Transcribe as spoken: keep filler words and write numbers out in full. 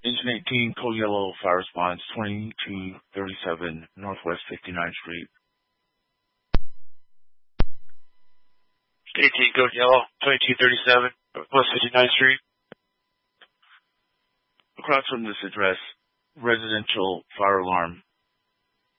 Engine eighteen, code yellow, fire response, twenty-two thirty-seven, Northwest fifty-ninth Street. eighteen, code yellow, twenty-two thirty-seven, Northwest fifty-ninth Street. Across from this address, residential fire alarm